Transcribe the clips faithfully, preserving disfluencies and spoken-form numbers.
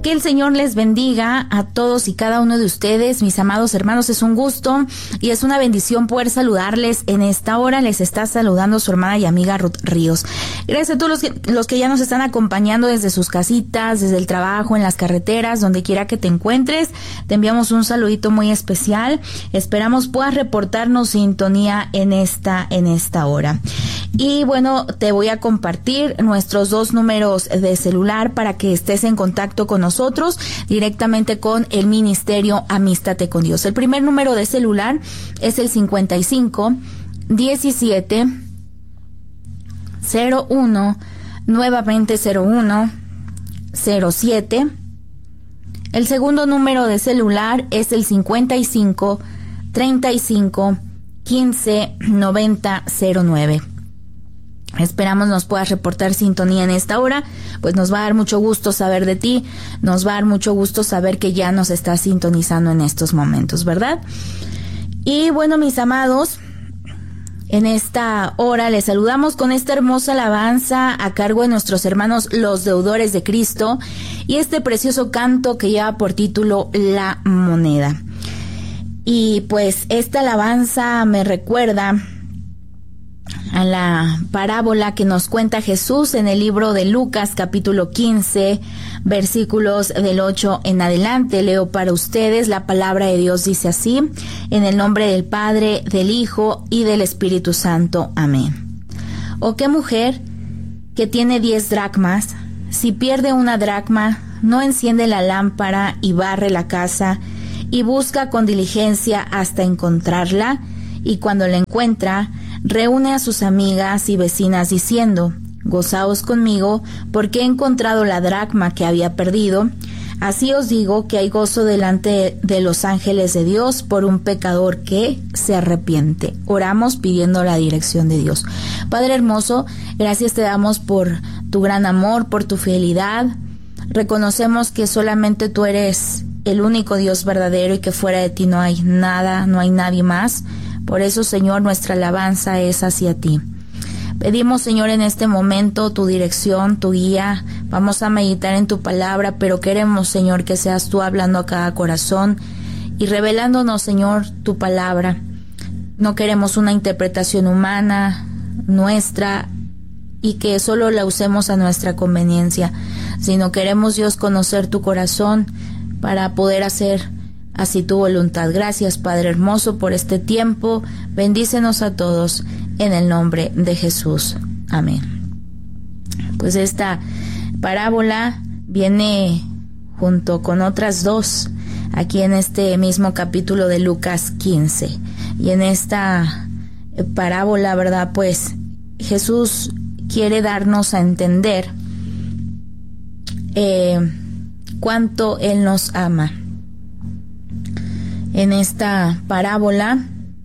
Que el Señor les bendiga a todos y cada uno de ustedes, mis amados hermanos. Es un gusto y es una bendición poder saludarles en esta hora. Les está saludando su hermana y amiga Ruth Ríos. Gracias a todos los que, los que ya nos están acompañando desde sus casitas, desde el trabajo, en las carreteras, donde quiera que te encuentres. Te enviamos un saludito muy especial. Esperamos puedas reportarnos sintonía en esta, en esta hora. Y bueno, te voy a compartir nuestros dos números de celular para que estés en contacto con nosotros directamente con el Ministerio Amístate con Dios. El primer número de celular es el cincuenta y cinco, diecisiete, cero uno, nuevamente cero uno, cero siete. El segundo número de celular es el cincuenta y cinco, treinta y cinco, quince, noventa, cero nueve. Esperamos nos puedas reportar sintonía en esta hora, pues nos va a dar mucho gusto saber de ti, nos va a dar mucho gusto saber que ya nos estás sintonizando en estos momentos, ¿verdad? Y bueno, mis amados, en esta hora les saludamos con esta hermosa alabanza a cargo de nuestros hermanos los deudores de Cristo y este precioso canto que lleva por título La Moneda. Y pues esta alabanza me recuerda a la parábola que nos cuenta Jesús en el libro de Lucas capítulo quince, versículos del ocho en adelante. Leo para ustedes, la palabra de Dios dice así: en el nombre del Padre, del Hijo y del Espíritu Santo. Amén. ¿O qué mujer que tiene diez dracmas, si pierde una dracma, no enciende la lámpara y barre la casa y busca con diligencia hasta encontrarla? Y cuando la encuentra, reúne a sus amigas y vecinas diciendo: gozaos conmigo, porque he encontrado la dracma que había perdido. Así os digo que hay gozo delante de los ángeles de Dios por un pecador que se arrepiente. Oramos pidiendo la dirección de Dios. Padre hermoso, gracias te damos por tu gran amor, por tu fidelidad. Reconocemos que solamente tú eres el único Dios verdadero y que fuera de ti no hay nada, no hay nadie más. Por eso, Señor, nuestra alabanza es hacia ti. Pedimos, Señor, en este momento tu dirección, tu guía. Vamos a meditar en tu palabra, pero queremos, Señor, que seas tú hablando a cada corazón y revelándonos, Señor, tu palabra. No queremos una interpretación humana, nuestra, y que solo la usemos a nuestra conveniencia, sino queremos, Dios, conocer tu corazón para poder hacer así tu voluntad. Gracias, Padre hermoso, por este tiempo. Bendícenos a todos en el nombre de Jesús. Amén. Pues esta parábola viene junto con otras dos aquí en este mismo capítulo de Lucas quince. Y en esta parábola, ¿verdad? Pues Jesús quiere darnos a entender eh, cuánto Él nos ama. En esta parábola,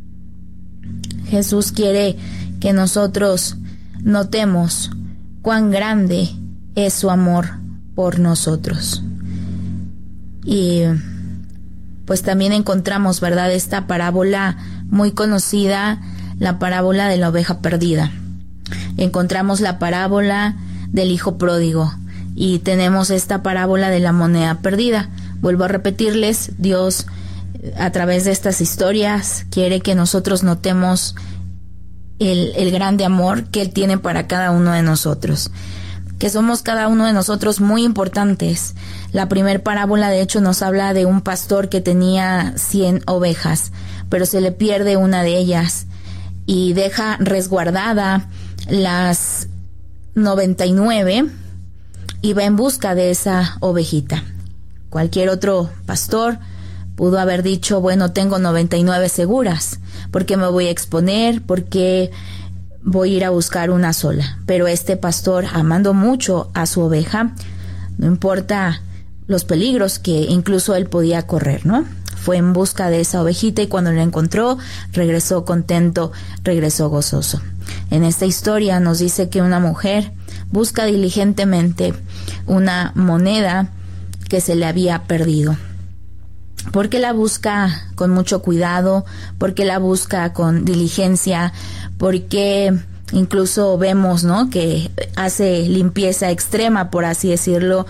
Jesús quiere que nosotros notemos cuán grande es su amor por nosotros. Y pues también encontramos, ¿verdad?, esta parábola muy conocida, la parábola de la oveja perdida. Encontramos la parábola del hijo pródigo y tenemos esta parábola de la moneda perdida. Vuelvo a repetirles, Dios a través de estas historias quiere que nosotros notemos el, el grande amor que Él tiene para cada uno de nosotros, que somos cada uno de nosotros muy importantes. La primer parábola de hecho nos habla de un pastor que tenía cien ovejas, pero se le pierde una de ellas y deja resguardada las noventa y nueve y va en busca de esa ovejita. Cualquier otro pastor pudo haber dicho, bueno, tengo noventa y nueve seguras, ¿por qué me voy a exponer? ¿Por qué voy a ir a buscar una sola? Pero este pastor, amando mucho a su oveja, no importa los peligros que incluso él podía correr, ¿no? Fue en busca de esa ovejita y cuando la encontró, regresó contento, regresó gozoso. En esta historia nos dice que una mujer busca diligentemente una moneda que se le había perdido. ¿Por qué la busca con mucho cuidado? ¿Por qué la busca con diligencia? Porque incluso vemos, ¿no?, que hace limpieza extrema, por así decirlo,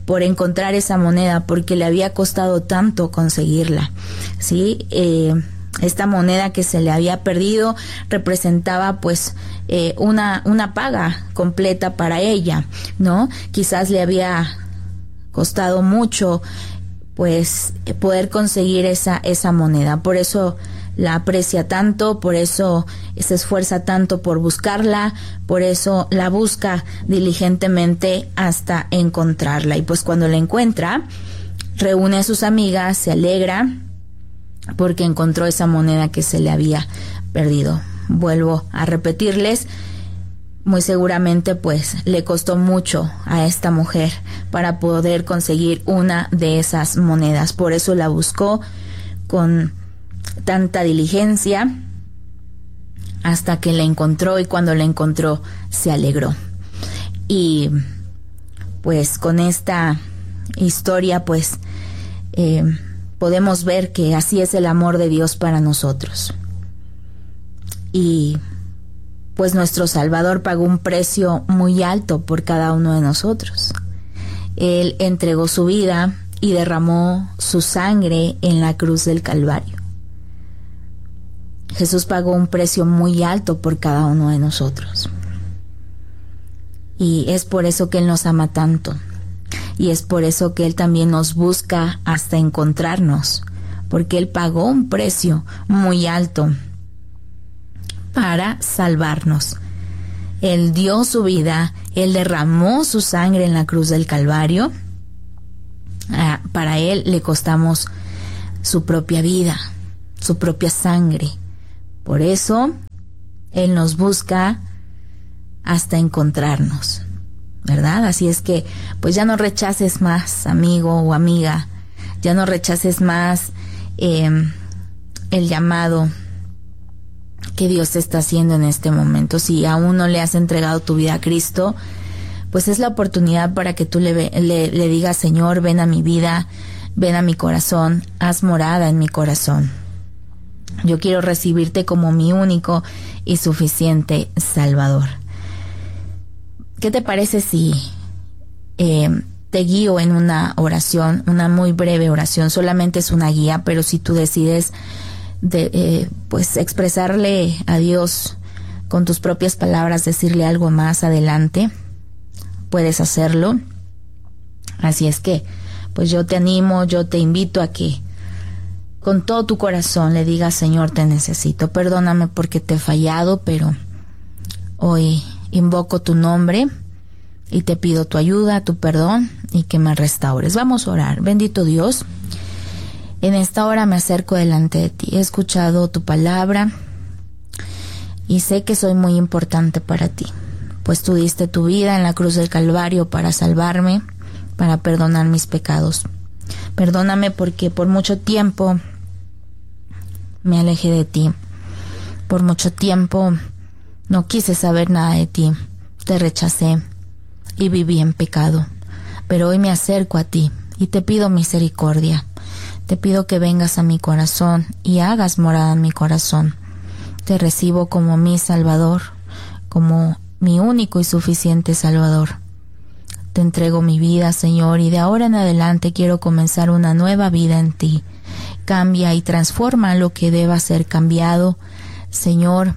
por encontrar esa moneda, porque le había costado tanto conseguirla, ¿sí? Eh, esta moneda que se le había perdido representaba pues eh, una, una paga completa para ella, ¿no? Quizás le había costado mucho pues poder conseguir esa, esa moneda, por eso la aprecia tanto, por eso se esfuerza tanto por buscarla, por eso la busca diligentemente hasta encontrarla. Y pues cuando la encuentra, reúne a sus amigas, se alegra porque encontró esa moneda que se le había perdido. Vuelvo a repetirles, muy seguramente pues le costó mucho a esta mujer para poder conseguir una de esas monedas, por eso la buscó con tanta diligencia hasta que la encontró, y cuando la encontró se alegró. Y pues con esta historia pues eh, podemos ver que así es el amor de Dios para nosotros. Y pues nuestro Salvador pagó un precio muy alto por cada uno de nosotros. Él entregó su vida y derramó su sangre en la cruz del Calvario. Jesús pagó un precio muy alto por cada uno de nosotros. Y es por eso que Él nos ama tanto. Y es por eso que Él también nos busca hasta encontrarnos. Porque Él pagó un precio muy alto para salvarnos. Él dio su vida, Él derramó su sangre en la cruz del Calvario. Ah, para Él le costamos su propia vida, su propia sangre. Por eso, Él nos busca hasta encontrarnos, ¿verdad? Así es que, pues ya no rechaces más, amigo o amiga, ya no rechaces más eh, el llamado que Dios te está haciendo en este momento. Si aún no le has entregado tu vida a Cristo, pues es la oportunidad para que tú le, le, le digas, Señor, ven a mi vida, ven a mi corazón, haz morada en mi corazón. Yo quiero recibirte como mi único y suficiente Salvador. ¿Qué te parece si eh, te guío en una oración, una muy breve oración? Solamente es una guía, pero si tú decides de, eh, pues expresarle a Dios con tus propias palabras, decirle algo más adelante, puedes hacerlo. Así es que, pues yo te animo, yo te invito a que con todo tu corazón le digas, Señor, te necesito. Perdóname porque te he fallado, pero hoy invoco tu nombre y te pido tu ayuda, tu perdón y que me restaures. Vamos a orar. Bendito Dios, en esta hora me acerco delante de ti. He escuchado tu palabra y sé que soy muy importante para ti, pues tú diste tu vida en la cruz del Calvario para salvarme, para perdonar mis pecados. Perdóname porque por mucho tiempo me alejé de ti. Por mucho tiempo no quise saber nada de ti. Te rechacé y viví en pecado. Pero hoy me acerco a ti y te pido misericordia. Te pido que vengas a mi corazón y hagas morada en mi corazón. Te recibo como mi Salvador, como mi único y suficiente Salvador. Te entrego mi vida, Señor, y de ahora en adelante quiero comenzar una nueva vida en ti. Cambia y transforma lo que deba ser cambiado. Señor,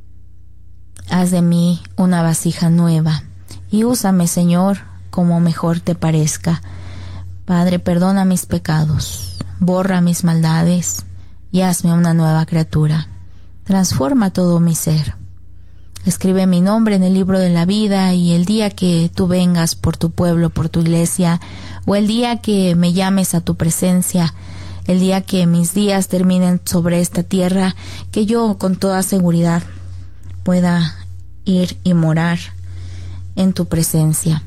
haz de mí una vasija nueva y úsame, Señor, como mejor te parezca. Padre, perdona mis pecados, borra mis maldades y hazme una nueva criatura. Transforma todo mi ser. Escribe mi nombre en el libro de la vida, y el día que tú vengas por tu pueblo, por tu iglesia, o el día que me llames a tu presencia, el día que mis días terminen sobre esta tierra, que yo con toda seguridad pueda ir y morar en tu presencia.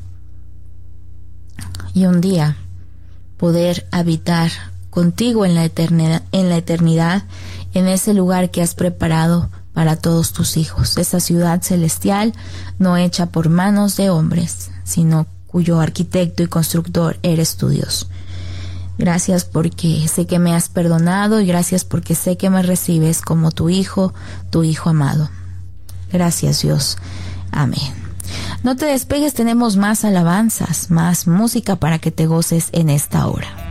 Y un día poder habitar contigo en la eternidad, en la eternidad, en ese lugar que has preparado para todos tus hijos, esa ciudad celestial no hecha por manos de hombres, sino cuyo arquitecto y constructor eres tu Dios. Gracias porque sé que me has perdonado y gracias porque sé que me recibes como tu hijo, tu hijo amado. Gracias, Dios. Amén. No te despegues, tenemos más alabanzas, más música para que te goces en esta hora.